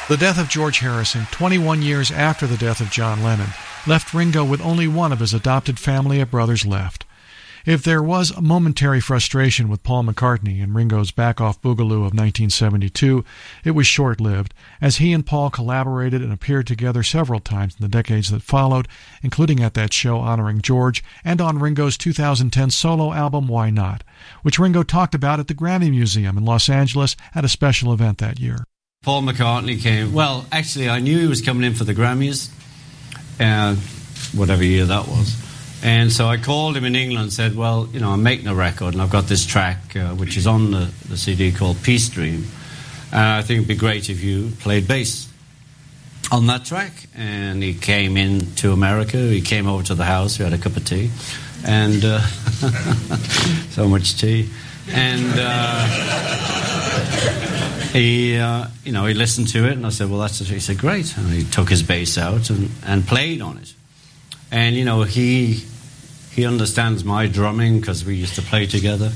The death of George Harrison, 21 years after the death of John Lennon, left Ringo with only one of his adopted family of brothers left. If there was a momentary frustration with Paul McCartney in Ringo's Back Off Boogaloo of 1972, it was short-lived, as he and Paul collaborated and appeared together several times in the decades that followed, including at that show honoring George and on Ringo's 2010 solo album Why Not, which Ringo talked about at the Grammy Museum in Los Angeles at a special event that year. Paul McCartney came. Well, actually, I knew he was coming in for the Grammys, whatever year that was. And so I called him in England and said, well, you know, I'm making a record and I've got this track which is on the CD called Peace Dream. I think it'd be great if you played bass on that track. And he came in to America. He came over to the house. We had a cup of tea. And so much tea. And... He listened to it, and I said, well, that's it. He said, great. And he took his bass out and played on it. And, you know, he understands my drumming because we used to play together.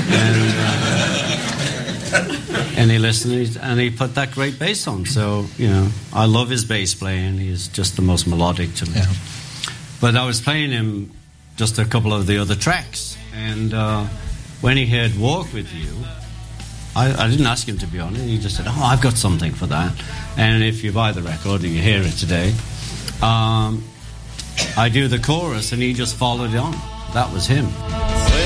And he listened, and he put that great bass on. So, you know, I love his bass playing. He's just the most melodic to me. Yeah. But I was playing him just a couple of the other tracks. And when he heard Walk With You, I didn't ask him to be on it. He just said, oh, I've got something for that. And if you buy the record and you hear it today, I do the chorus and he just followed it on. That was him.